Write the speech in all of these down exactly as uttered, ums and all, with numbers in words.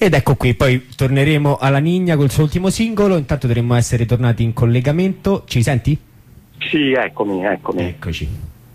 Ed ecco qui, poi torneremo alla Nigna col suo ultimo singolo, intanto dovremmo essere tornati in collegamento. Ci senti? Sì, eccomi, eccomi. Eccoci.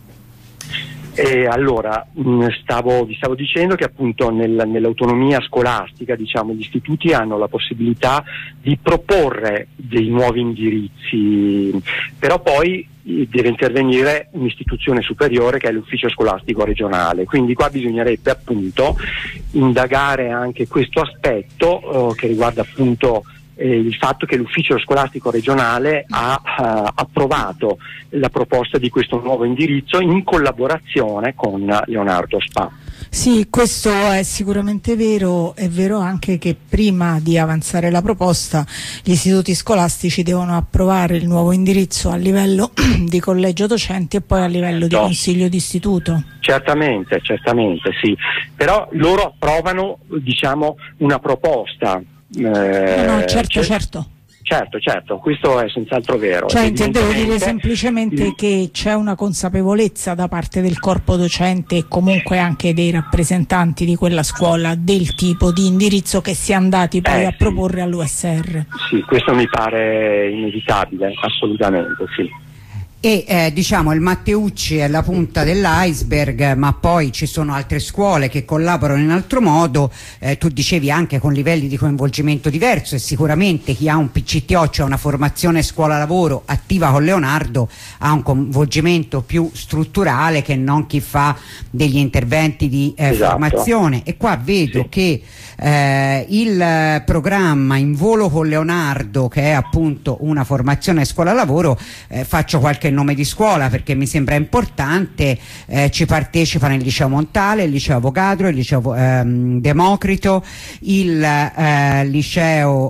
E allora, stavo, vi stavo dicendo che appunto nel, nell'autonomia scolastica, diciamo, gli istituti hanno la possibilità di proporre dei nuovi indirizzi, però poi deve intervenire un'istituzione superiore che è l'ufficio scolastico regionale, quindi qua bisognerebbe appunto indagare anche questo aspetto eh, che riguarda appunto Eh, il fatto che l'ufficio scolastico regionale ha uh, approvato la proposta di questo nuovo indirizzo in collaborazione con Leonardo Spa. Sì, questo è sicuramente vero. È vero anche che prima di avanzare la proposta gli istituti scolastici devono approvare il nuovo indirizzo a livello di collegio docenti e poi a livello di consiglio d'istituto. Certamente, certamente sì, però loro approvano, diciamo, una proposta. Eh, no, certo, certo. Certo, certo, questo è senz'altro vero. Cioè intendevo dire semplicemente che c'è una consapevolezza da parte del corpo docente e comunque anche dei rappresentanti di quella scuola del tipo di indirizzo che si è andati poi eh, a proporre all'U S R. Sì, questo mi pare inevitabile, assolutamente sì. E eh, diciamo il Matteucci è la punta dell'iceberg, ma poi ci sono altre scuole che collaborano in altro modo, eh, tu dicevi anche con livelli di coinvolgimento diverso, e sicuramente chi ha un P C T O, cioè una formazione scuola-lavoro attiva con Leonardo, ha un coinvolgimento più strutturale che non chi fa degli interventi di eh, esatto. formazione. E qua vedo sì. che eh, il programma In Volo con Leonardo, che è appunto una formazione scuola-lavoro, eh, faccio qualche nome di scuola perché mi sembra importante, eh, ci partecipano il Liceo Montale, il Liceo Avogadro, il Liceo ehm, Democrito, il eh, Liceo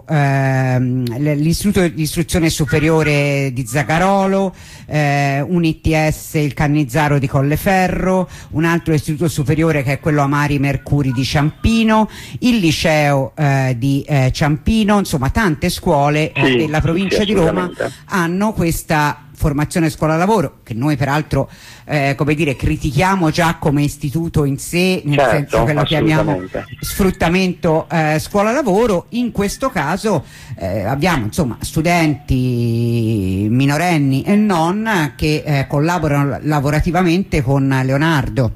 ehm, l'Istituto di Istruzione Superiore di Zagarolo, eh, un I T S, il Cannizzaro di Colleferro, un altro istituto superiore che è quello Amari Mercuri di Ciampino, il Liceo eh, di eh, Ciampino, insomma tante scuole sì, eh, della provincia sì, di Roma hanno questa formazione scuola-lavoro, che noi peraltro eh, come dire, critichiamo già come istituto in sé, nel certo, senso che lo chiamiamo sfruttamento eh, scuola-lavoro. In questo caso eh, abbiamo insomma studenti minorenni e non che eh, collaborano lavorativamente con Leonardo.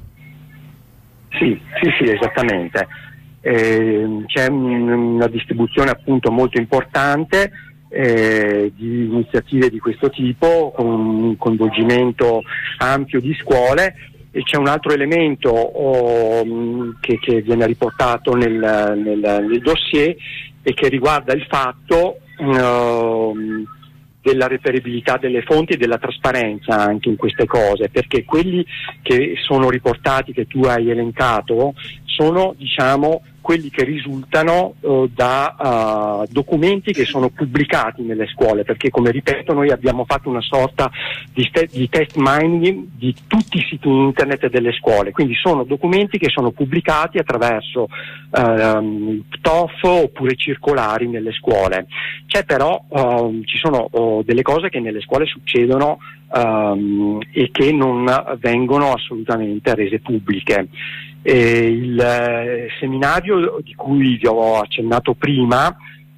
Sì, sì, sì, esattamente. Eh, c'è un, una distribuzione appunto molto importante Eh, di iniziative di questo tipo, con un coinvolgimento ampio di scuole, e c'è un altro elemento oh, che, che viene riportato nel, nel, nel dossier e che riguarda il fatto uh, della reperibilità delle fonti e della trasparenza anche in queste cose, perché quelli che sono riportati, che tu hai elencato, sono diciamo quelli che risultano uh, da uh, documenti che sono pubblicati nelle scuole, perché come ripeto noi abbiamo fatto una sorta di, di test mining di tutti i siti internet delle scuole, quindi sono documenti che sono pubblicati attraverso uh, P T O F oppure circolari nelle scuole. C'è però, uh, ci sono uh, delle cose che nelle scuole succedono um, e che non vengono assolutamente rese pubbliche. E il eh, seminario di cui vi ho accennato prima,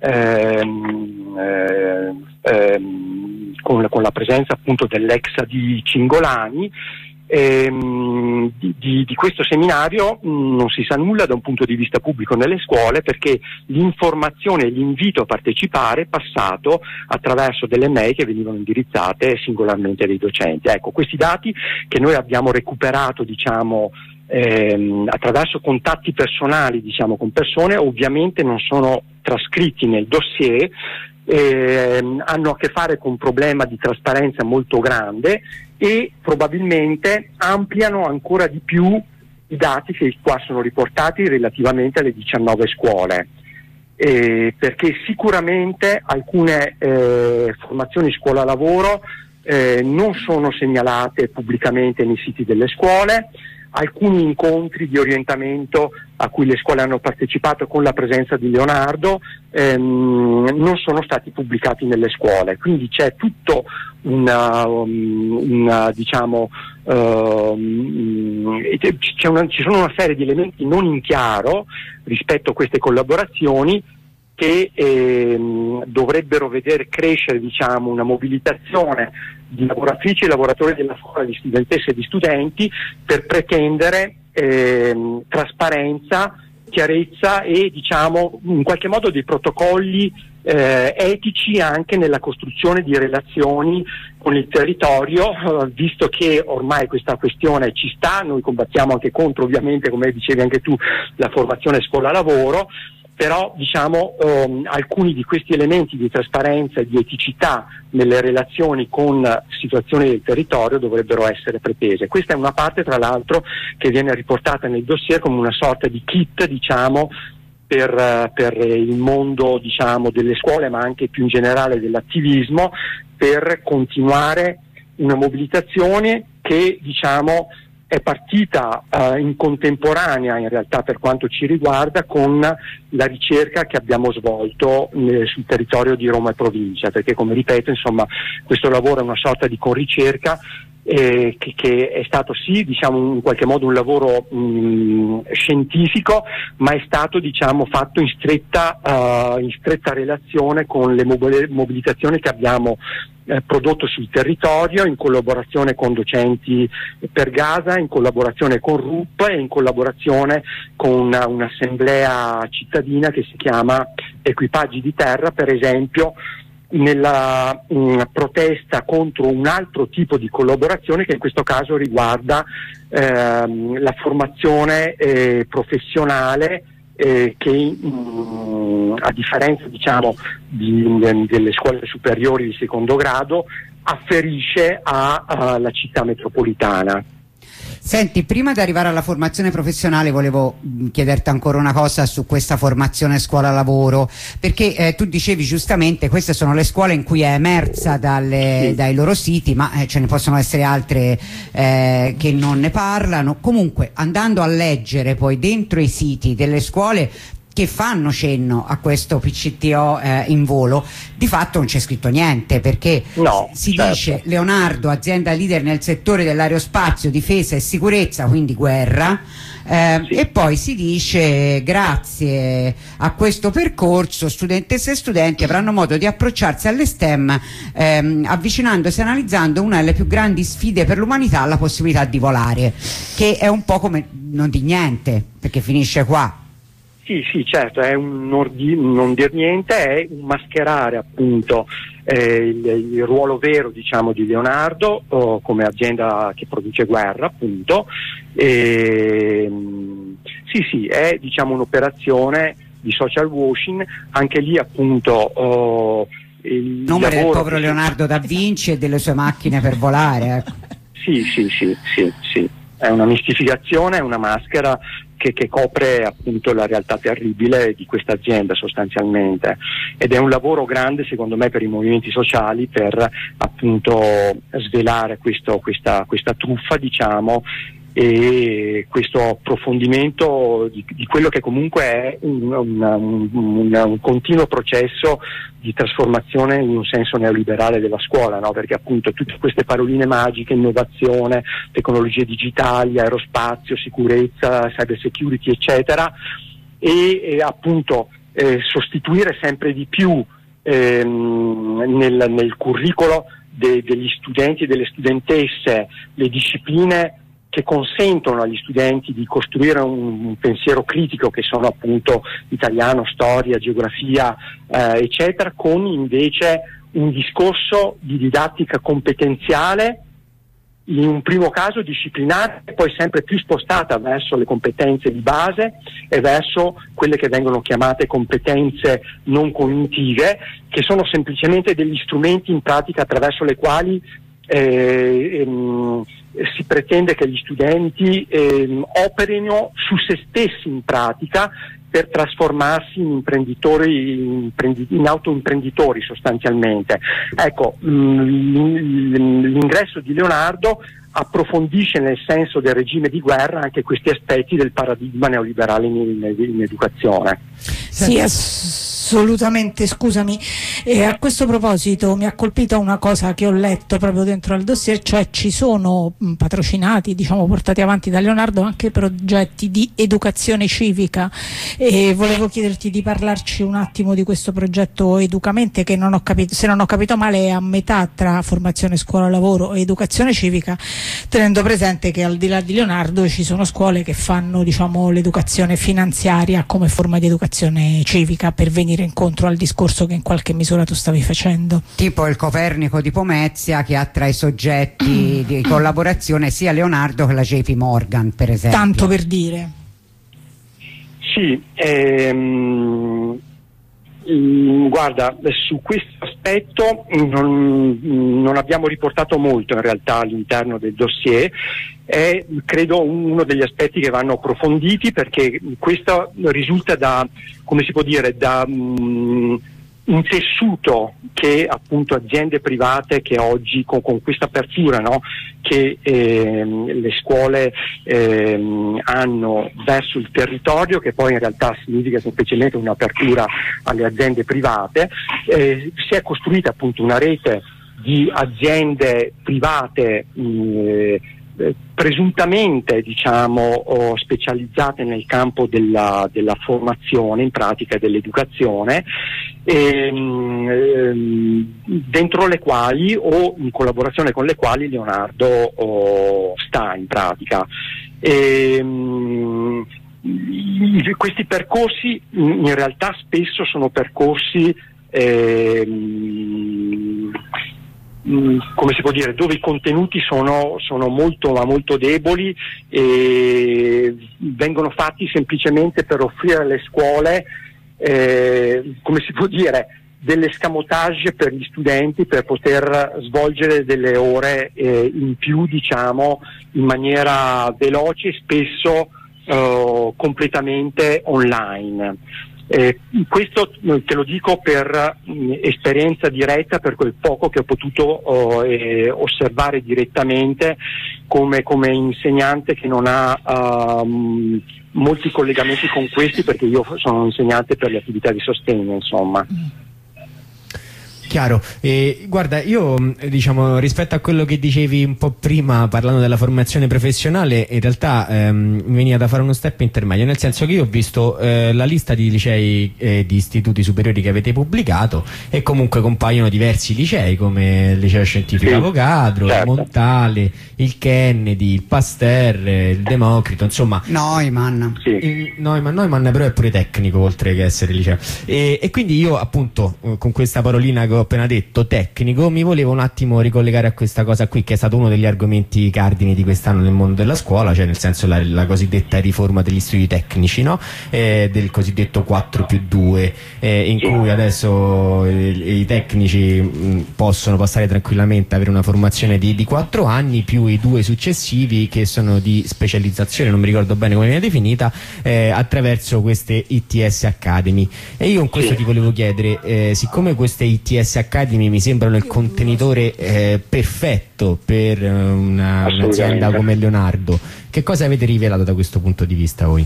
ehm, eh, ehm, con, con la presenza appunto dell'ex di Cingolani, ehm, di, di, di questo seminario mh, non si sa nulla da un punto di vista pubblico nelle scuole, perché l'informazione e l'invito a partecipare è passato attraverso delle mail che venivano indirizzate singolarmente dai docenti. Ecco, questi dati che noi abbiamo recuperato diciamo Ehm, attraverso contatti personali diciamo con persone, ovviamente non sono trascritti nel dossier, ehm, hanno a che fare con un problema di trasparenza molto grande e probabilmente ampliano ancora di più i dati che qua sono riportati relativamente alle diciannove scuole, eh, perché sicuramente alcune eh, formazioni scuola-lavoro eh, non sono segnalate pubblicamente nei siti delle scuole. alcuni incontri di orientamento a cui le scuole hanno partecipato con la presenza di Leonardo ehm, non sono stati pubblicati nelle scuole, quindi c'è tutto una, una diciamo uh, c'è una, ci sono una serie di elementi non in chiaro rispetto a queste collaborazioni che ehm, dovrebbero vedere crescere, diciamo, una mobilitazione di lavoratrici e lavoratori della scuola, di studentesse e di studenti, per pretendere ehm, trasparenza, chiarezza e, diciamo, in qualche modo dei protocolli eh, etici anche nella costruzione di relazioni con il territorio, eh, visto che ormai questa questione ci sta. Noi combattiamo anche contro, ovviamente, come dicevi anche tu, la formazione scuola-lavoro, però, diciamo, ehm, alcuni di questi elementi di trasparenza e di eticità nelle relazioni con situazioni del territorio dovrebbero essere pretese. Questa è una parte, tra l'altro, che viene riportata nel dossier come una sorta di kit, diciamo, per, per il mondo, diciamo, delle scuole, ma anche più in generale dell'attivismo, per continuare una mobilitazione che, diciamo, è partita uh, in contemporanea, in realtà, per quanto ci riguarda, con la ricerca che abbiamo svolto eh, sul territorio di Roma e provincia, perché, come ripeto, insomma, questo lavoro è una sorta di conricerca eh, che, che è stato sì, diciamo, in qualche modo un lavoro mh, scientifico, ma è stato, diciamo, fatto in stretta, uh, in stretta relazione con le mobilitazioni che abbiamo Eh, prodotto sul territorio, in collaborazione con docenti per Gaza, in collaborazione con R U P e in collaborazione con una, un'assemblea cittadina che si chiama Equipaggi di Terra, per esempio, nella mh, protesta contro un altro tipo di collaborazione che in questo caso riguarda ehm, la formazione eh, professionale Eh, che mh, a differenza, diciamo, di, de, delle scuole superiori di secondo grado, afferisce alla città metropolitana. Senti, prima di arrivare alla formazione professionale volevo chiederti ancora una cosa su questa formazione scuola-lavoro, perché eh, tu dicevi giustamente queste sono le scuole in cui è emersa dalle, sì. dai loro siti, ma eh, ce ne possono essere altre eh, che non ne parlano. Comunque, andando a leggere poi dentro i siti delle scuole che fanno cenno a questo P C T O eh, in volo, di fatto non c'è scritto niente, perché no, si certo. dice Leonardo, azienda leader nel settore dell'aerospazio, difesa e sicurezza, quindi guerra, eh, sì. e poi si dice grazie a questo percorso studentesse e studenti avranno modo di approcciarsi alle STEM ehm, avvicinandosi e analizzando una delle più grandi sfide per l'umanità, la possibilità di volare, che è un po' come non di niente, perché finisce qua. Sì, sì, certo, è un non dir niente, è un mascherare, appunto, eh, il, il ruolo vero, diciamo, di Leonardo oh, come azienda che produce guerra, appunto. E, sì, sì, è, diciamo, un'operazione di social washing, anche lì, appunto, oh, il nome del povero che... Leonardo da Vinci e delle sue macchine per volare. Ecco. Sì, sì, sì, sì, sì, è una mistificazione, è una maschera Che, che copre, appunto, la realtà terribile di questa azienda, sostanzialmente, ed è un lavoro grande, secondo me, per i movimenti sociali per, appunto, svelare questo, questa, questa truffa, diciamo, e questo approfondimento di, di quello che comunque è un, un, un, un continuo processo di trasformazione in un senso neoliberale della scuola, no? Perché, appunto, tutte queste paroline magiche, innovazione, tecnologie digitali, aerospazio, sicurezza, cyber security, eccetera, e, e appunto eh, sostituire sempre di più ehm, nel, nel curricolo de, degli studenti e delle studentesse le discipline che consentono agli studenti di costruire un, un pensiero critico, che sono, appunto, italiano, storia, geografia, eh, eccetera, con invece un discorso di didattica competenziale, in un primo caso disciplinare, e poi sempre più spostata verso le competenze di base e verso quelle che vengono chiamate competenze non cognitive, che sono semplicemente degli strumenti in pratica attraverso le quali eh, ehm, si pretende che gli studenti ehm, operino su se stessi in pratica per trasformarsi in imprenditori, in, in autoimprenditori sostanzialmente. Ecco, mh, l'ingresso di Leonardo approfondisce nel senso del regime di guerra anche questi aspetti del paradigma neoliberale in, in, in educazione. Sì, assolutamente, scusami. E a questo proposito mi ha colpito una cosa che ho letto proprio dentro al dossier, cioè ci sono mh, patrocinati, diciamo portati avanti da Leonardo anche progetti di educazione civica, e volevo chiederti di parlarci un attimo di questo progetto Educamente, che non ho capito, se non ho capito male è a metà tra formazione scuola lavoro e educazione civica, tenendo presente che al di là di Leonardo ci sono scuole che fanno, diciamo, l'educazione finanziaria come forma di educazione civica, per venire incontro al discorso che in qualche misura tu stavi facendo. Tipo il Copernico di Pomezia, che ha tra i soggetti di collaborazione sia Leonardo che la J P Morgan, per esempio. Tanto per dire. Sì, ehm, mh, guarda, su questo aspetto non, non abbiamo riportato molto in realtà all'interno del dossier. È credo uno degli aspetti che vanno approfonditi, perché questo risulta da, come si può dire, da um, un tessuto che appunto aziende private che oggi con, con questa apertura, no, che ehm, le scuole ehm, hanno verso il territorio, che poi in realtà significa semplicemente un'apertura alle aziende private, eh, si è costruita appunto una rete di aziende private mh, Eh, presuntamente diciamo oh, specializzate nel campo della, della formazione in pratica e dell'educazione, ehm, ehm, dentro le quali o in collaborazione con le quali Leonardo oh, sta in pratica. Ehm, questi percorsi in realtà spesso sono percorsi ehm, come si può dire, dove i contenuti sono, sono molto ma molto deboli e vengono fatti semplicemente per offrire alle scuole eh, come si può dire, delle escamotage per gli studenti per poter svolgere delle ore eh, in più, diciamo, in maniera veloce e spesso eh, completamente online. Eh, questo te lo dico per mh, esperienza diretta, per quel poco che ho potuto oh, eh, osservare direttamente come, come insegnante che non ha uh, molti collegamenti con questi, perché io sono insegnante per le attività di sostegno, insomma. Chiaro. E, guarda, io diciamo rispetto a quello che dicevi un po' prima parlando della formazione professionale, in realtà ehm, mi veniva da fare uno step intermedio, nel senso che io ho visto eh, la lista di licei e eh, di istituti superiori che avete pubblicato, e comunque compaiono diversi licei come il Liceo Scientifico sì, Avogadro, certo. il Montale, il Kennedy, il Pasteur, il Democrito, insomma Neumann. Sì. il Neumann, Neumann però è pure tecnico oltre che essere liceo, e, e quindi io appunto con questa parolina che ho appena detto, tecnico, mi volevo un attimo ricollegare a questa cosa qui, che è stato uno degli argomenti cardini di quest'anno nel mondo della scuola, cioè nel senso la, la cosiddetta riforma degli istituti tecnici, no? Eh, del cosiddetto quattro più due, eh, in cui adesso i, i tecnici mh, possono passare tranquillamente, avere una formazione di, di quattro anni più i due successivi che sono di specializzazione, non mi ricordo bene come viene definita, eh, attraverso queste I T S Academy. E io in questo ti volevo chiedere, eh, siccome queste I T S Academy mi sembrano il contenitore eh, perfetto per una, un'azienda come Leonardo, che cosa avete rivelato da questo punto di vista voi?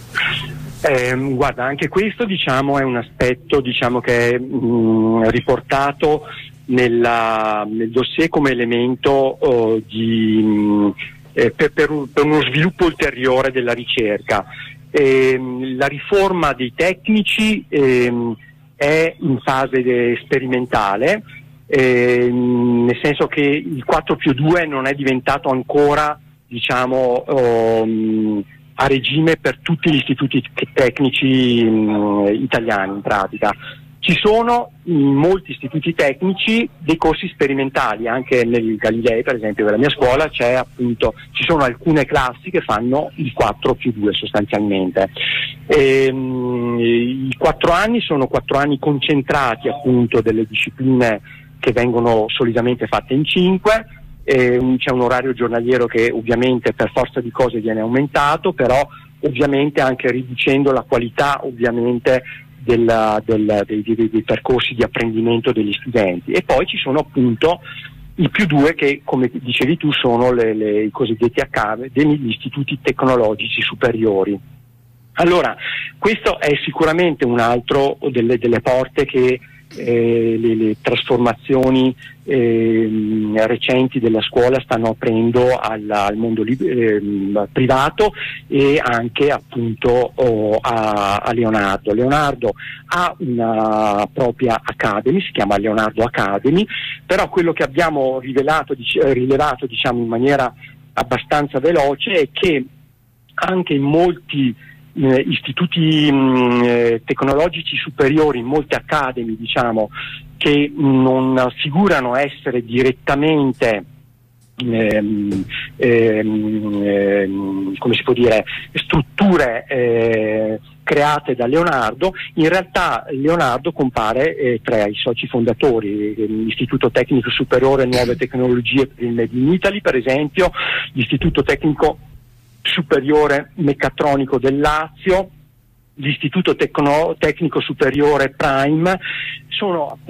Eh, guarda, anche questo diciamo è un aspetto diciamo che è mh, riportato nella, nel dossier come elemento oh, di, mh, eh, per, per, un, per uno sviluppo ulteriore della ricerca. Eh, la riforma dei tecnici eh, è in fase sperimentale, eh, nel senso che il quattro più due non è diventato ancora diciamo um, a regime per tutti gli istituti tecnici um, italiani in pratica. Ci sono in molti istituti tecnici dei corsi sperimentali, anche nel Galilei per esempio della mia scuola c'è appunto, ci sono alcune classi che fanno il quattro più due sostanzialmente. E, um, i quattro anni sono quattro anni concentrati appunto delle discipline che vengono solitamente fatte in cinque, eh, c'è un orario giornaliero che ovviamente per forza di cose viene aumentato, però ovviamente anche riducendo la qualità ovviamente della, del, dei, dei, dei percorsi di apprendimento degli studenti. E poi ci sono appunto i più due che, come dicevi tu, sono le, le, i cosiddetti accademi, gli istituti tecnologici superiori. Allora, questo è sicuramente un altro delle, delle porte che eh, le, le trasformazioni eh, recenti della scuola stanno aprendo al, al mondo eh, privato e anche appunto oh, a, a Leonardo. Leonardo ha una propria Academy, si chiama Leonardo Academy, però quello che abbiamo rivelato, dic- rilevato diciamo in maniera abbastanza veloce è che anche in molti eh, istituti mh, eh, tecnologici superiori, in molte Academy diciamo che non figurano essere direttamente ehm, ehm, ehm, come si può dire strutture eh, create da Leonardo, in realtà Leonardo compare eh, tra i soci fondatori, l'Istituto Tecnico Superiore Nuove Tecnologie per il Made in Italy per esempio, l'Istituto Tecnico Superiore Meccatronico del Lazio, l'Istituto Tecno- Tecnico Superiore Prime, sono